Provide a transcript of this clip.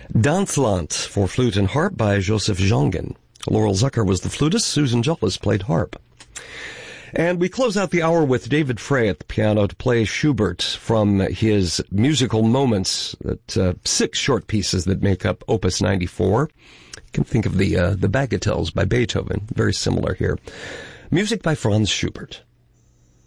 Dansland for flute and harp by Joseph Jongen. Laurel Zucker was the flutist. Susan Gillis played harp. And we close out the hour with David Frey at the piano to play Schubert from his musical moments, 6 short pieces that make up Opus 94. You can think of the Bagatelles by Beethoven, very similar here. Music by Franz Schubert.